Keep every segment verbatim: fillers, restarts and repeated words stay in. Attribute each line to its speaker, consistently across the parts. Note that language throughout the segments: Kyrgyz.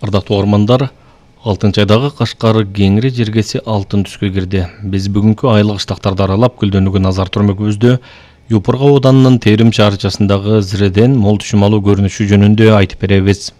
Speaker 1: Ардактуу угармандар, алтынчы айдагы Кашкар кеңири жергеси алтын түскө кирди. Биз бүгүнкү айлык ыштактарды аралап көлдөнүүгө назар турмөкүбүздө Юпурга ауданынын Терим шаарчасындагы зиреден мол түшүм алуу көрүнүшү жөнүндө айтып беребиз.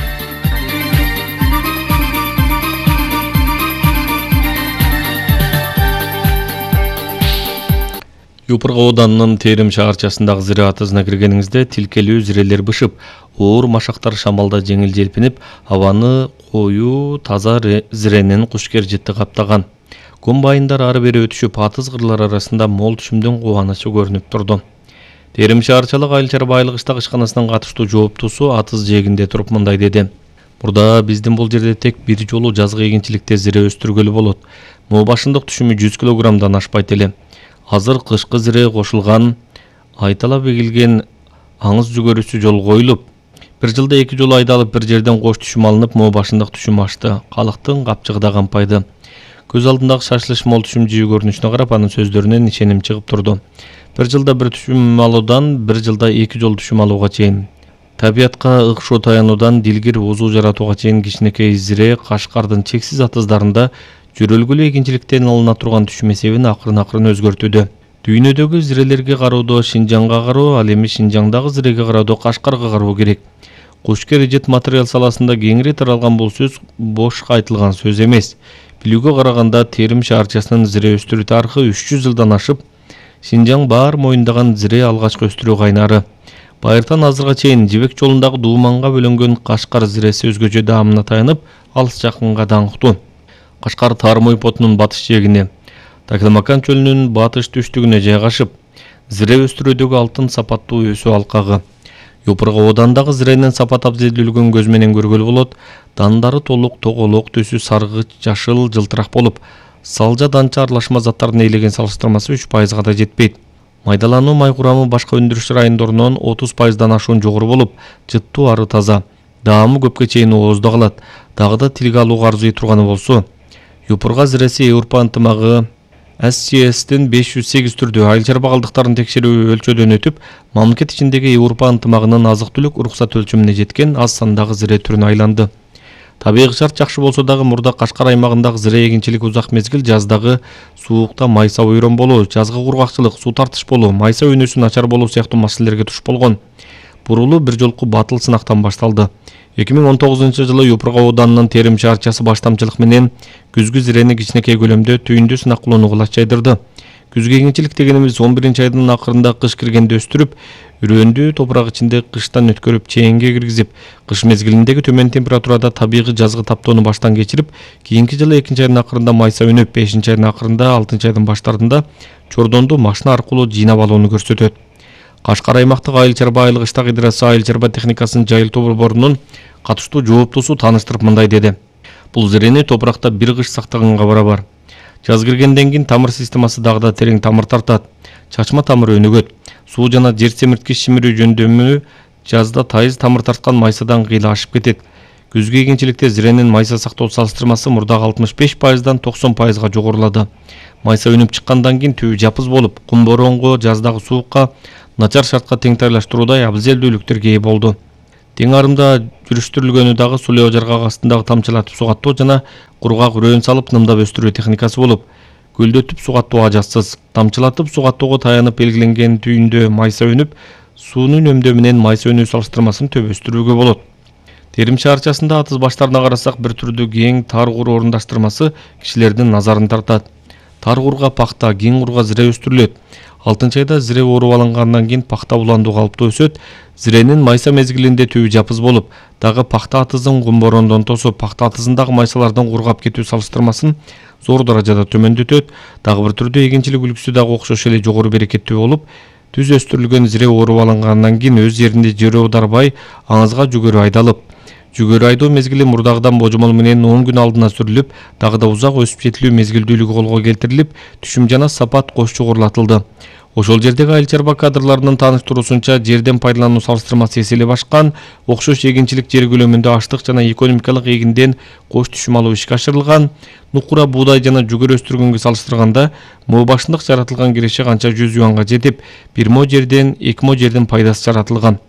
Speaker 1: Юпурга ауданынын Терим шаарчасындагы зире атызына киргениңизде тилкелүү зирелер бышып, оор машактар шамалда жеңил желпинип, абаны коюу таза зиренин кушкер жыты каптаган. Комбайндар ары бери өтүшүп, атыз кырлар арасында мол түшүмдүн кубанычы көрүнүп турду. Терим шаарчалык айыл чарба айлык ыштак ишканасынын катыштуу жооптусу атыз жээгинде туруп мындай деди. Мурда биздин бул жерде тек бир жолу жазгы эгинчиликте зире өстүргөлү болот. Могу башындык түшүмү жүз килограммдан ашпайт эле. Азыр кышкы зире кошулган, айталап эгилген аңыз жүгөрүсү жол коюлуп, бир жылда эки жолу айдалып бир жерден кош түшүм алынып, могу башындык түшүм ашты. Калктын капчыгы да кампайды. Көз алдындагы шашылыш мол түшүм жөө көрүнүшүнө карап, анын сөздөрүнөн ишеним чыгып турду. Бир жылда бир түшүм алуудан бир жылда эки жолу түшүм алууга чейин, табиятка ыкшоо таянуудан дилгир узуу жаратууга чейин кичинекей зире Кашкардын чексиз атыздарында жүрөлгүлүү эгинчиликтен алына турган түшүм эсебин акырын-акырын өзгөртүүдө. Дүйнөдөгү зирелерге кароодо Шинжаңга кароо, ал эми Шинжаңдагы зиреге кароодо Кашкарга кароо керек. Кушкер жыт материал саласында кеңири таралган бул сөз бошко айтылган сөз эмес. Билүүгө караганда Терим шаарчасынын зире өстүрүү тарыхы үч жүз жылдан ашып, Шинжаң баар моюндаган зире алгачкы өстүрүү кайнары. Байыртан азырга чейин жибек жолундагы дууманга бөлөнгөн Кашкар зиреси өзгөчө даамына таянып, алыс жакынга даңктуу. Кашкар Тармой потунун батыш жээгине, Такелмакан чөлүнүн батыш түштүгүнө жайгашып, зире өстүрүүдөгү алтын сапаттуу өсүү алкагы. Юпурга оодандагы зиренин сапат абзелдүүлүгүн көз менен көргөлү болот. Дандары толук тоголок түсү саргыч жашыл жылтырак болуп, салжа данча аралашма заттардын ээлеген салыштырмасы үч пайызга да жетпейт. Майдалануу май курамы башка өндүрүш райондорунан отуз пайыздан ашуун жогору болуп, жыттуу ары таза. Даамы көпкө чейин оозда калат. Дагы да тилге алууга арзый турганы болсо, Юпурга зиреси Европа ынтымагы эс си эстин беш жүз сегиз түрдүү айыл чарба калдыктарын текшерүү өлчөдөн өтүп, мамлекет ичиндеги Европа ынтымагынын азык-түлүк уруксат өлчөмүнө жеткен аз сандагы зире түрүнө айланды. Табигый шарт жакшы болсо дагы мурда Кашкар аймагындагы зире эгинчилик узак мезгил жаздагы суукта майса ойрон болуу, жазгы кургакчылык, суу тартыш болуу, майса өнүүсү начар болуу сыяктуу маселелерге туш болгон. Бурулуу бир жолку батыл сынактан башталды. эки миң он тогузунчу жылы Юпурга ауданынын Терим шаарчасы баштамчылык менен күзгү зирени кичинекей көлөмдө түйүндү сынак кылууну чайдырды. Күзгү эгинчилик дегенибиз он биринчи айдын акырында кыш киргенде өстүрүп, үрөөндүү топурак ичинде кыштан өткөрүп чээнге киргизип, кыш мезгилиндеги төмөн температурада табигый жазгы таптоону баштан кечирип, кийинки жылы экинчи айдын акырында майса өнүп, бешинчи айдын акырында, алтынчы айдын баштарында чордонду машина аркылуу жыйнап алууну көрсөтөт. Кашкар аймактык айыл чарба айлык ыштак идарасы айыл чарба техникасынын жайылтуу борборунун катыштуу жооптусу тааныштырып мындай деди. Бул зирени топуракта бир кыш сактаганга барабар. Жаз киргенден кийин тамыр системасы дагы да терең тамыр тартат. Чачма тамыры өнүгөт. Суу жана жер семирткич шимирүү жөндөмү жазда тайыз тамыр тарткан майсадан кыйла ашып кетет. Күзгү эгинчиликте зиренин майса сактоо салыштырмасы мурдагы алтымыш беш пайыздан токсон пайызга жогорулады. Майса өнүп чыккандан кийин түбү жапыз болуп, кум боронго, жаздагы суукка, начар шартка теңтайлаштыруудай абзелдүүлүктөргө ээ болду. Тең арымда жүрүштүрүлгөнү дагы сулоо жаргак астындагы тамчылатып сугаттоо жана кургак үрөөн салып нымдап өстүрүү техникасы болуп, көлдөтүп сугаттоо ажатсыз. Тамчылатып сугаттоого таянып белгиленген түйүндө майса өнүп, суунун өмдөө менен майса өнүү салыштырмасын төп өстүрүүгө болот. Терим шаарчасында атыз баштарына карасак, бир түрдүү кең тар кур орундаштырмасы кишилердин назарын тартат. Тар курга пахта, кең курга зире өстүрүлөт. алтынчы айда зире ооруп алынгандан кийин пахта уландуу калыпта өсөт. Зиренин майса мезгилинде түбү жапыз болуп, дагы пахта атызын кум борондон тосуп, пахта атызындагы майсалардын кургап кетүү салыштырмасын зор даражада төмөндөтөт. Дагы бир түрдүү эгинчилик үлгүсү дагы окшош эле жогору берекеттүү болуп, түз өстүрүлгөн зире ооруп алынгандан кийин өз жеринде жері аударбай, аңызга жүгөрү айдалып, жүгөрү айдоо мезгили мурдагыдан божомол менен он күн алдына сүрүлүп, дагы да узак өсүп жетилүү мезгилдүүлүгү колго келтирилип, түшүм жана сапат кош жогорулатылды. Ошол жердеги айыл чарба кадрларынын тааныштыруусунча, жерден пайдалануу салыштырмасы эселеп ашкан, окшош эгинчилик жер көлөмүндө аштык жана экономикалык эгинден кош түшүм алуу ишке ашырылган. Нукура, буудай жана жүгөрү өстүргөнгө салыштырганда, могу башындык жаратылган киреше канча жүз юанга жетип, бир мо жерден эки мо жердин пайдасы жаратылган.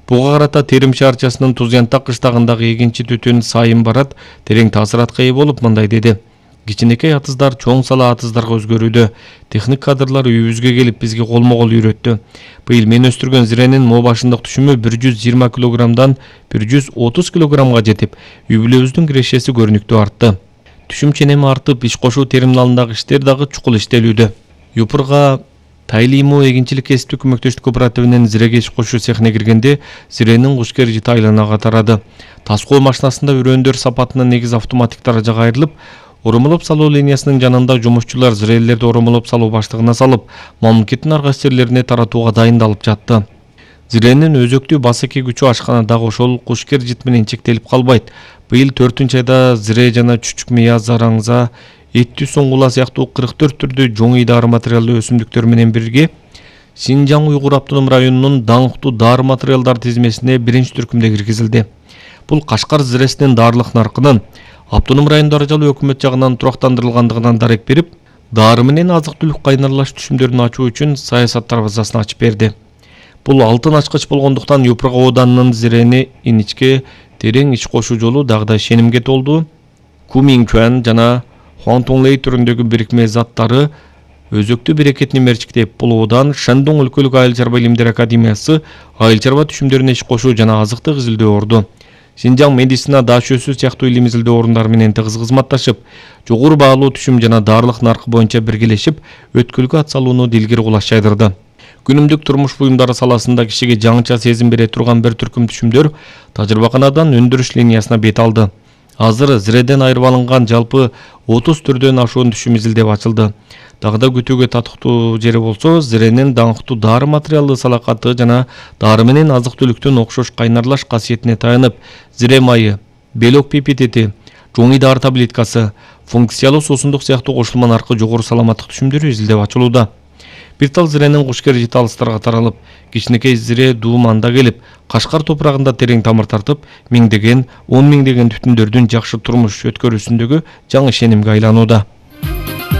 Speaker 1: Буга карата Терим шаарчасынын Туз Янтак кыштагындагы эгинчи түтүн Сайын Барат терең таасиратка ээ болуп мындай деди. Кичинекей атыздар чоң сала атыздарга өзгөрүүдө. Техник кадрлар үйүбүзгө келип бизге колмо-кол үйрөттү. Быйыл мен өстүргөн зиренин мо башындык түшүмү бир жүз жыйырма килограммдан бир жүз отуз килограммга жетип, үй бүлөбүздүн кирешеси көрүнүктүү артты. Түшүм ченеми артып, иш кошуу терминалындагы иштер дагы чукул иштелүүдө. Юпурга Тайлимо эгинчилик кесиптик көмөктөштүк кооперативинин зиреге иш кошуу цехине киргенде зиренин куш керижи тайланага тарады. Тас коо машинасында үрөндөр сапатынын негиз автоматик даражага айрылып, оромолоп салуу линиясынын жанында жумушчулар зирелерди оромолоп салуу баштыгына салып, мамлекеттин ар кайсы жерлерине таратууга дайындалып жатты. Зиренин өзөктүү басеки күчү ашкана дагы ошол куш керижит менен чектелип калбайт. Быйыл төртүнчү айда зире жана чүчүк мыя, зараңза, эттүү соңгула сыяктуу кырк төрт түрдүү жоң дары материалдуу өсүмдүктөр менен бирге Синжаң Уйгур автоном районунун даңктуу дары материалдар тизмесине биринчи түркүмдө киргизилди. Бул Кашкар зиресинин даарылык наркынын автоном район даражалуу өкмөт жагынан турактандырылгандыгынан дарек берип, дары менен азык-түлүк кайнарлаш түшүмдөрүн ачуу үчүн саясат дарбазасын ачып берди. Бул алтын ачкыч болгондуктан Юпурга ооданынын зирени иничке терең иш кошуу жолу дагы да ишенимге толду. Кумиңчуан жана Хуантонглей түрүндөгү бирикме заттары өзөктүү берекетин мерчиктеп, бул оодан Шандон өлкөлүк айыл чарба илимдер академиясы айыл чарба түшүмдөрүнө иш кошуу жана азыктык изилдөө орду. Синжаң медицина даашөсү сыяктуу илим изилдөө орундары менен тыгыз кызматташып, жогору баалуу түшүм жана даарылык наркы боюнча биргелешип, өткөлгө ат салууну дилгири кулаш жайдырды. Күнүмдүк турмуш буюмдары саласында кишиге жаңыча сезим бере турган бир түркүм түшүмдөр тажрыйбаканадан өндүрүш линиясына бет алды. Азыр зиреден айырып алынган жалпы отуз түрдөн ашуун түшүм изилдеп ачылды. Дагы да күтүүгө татыктуу жери болсо, зиренин даңктуу дары материалдуу салакаты жана дары менен азык-түлүктүн окшош кайнарлаш касиетине таянып, зире майы, белок пипетити, жоң дары таблеткасы, функциялуу суусундук сыяктуу кошулма наркы жогору саламаттык түшүмдөрү изилдеп ачылууда. Бир тал зиренин куш керижи алыстарга таралып, кичинекей зире дууманда келип, Кашкар топурагында терең тамыр тартып, миңдеген, он миңдеген түтүндөрдүн жакшы турмуш өткөрүүсүндөгү жаңы ишенимге айланууда.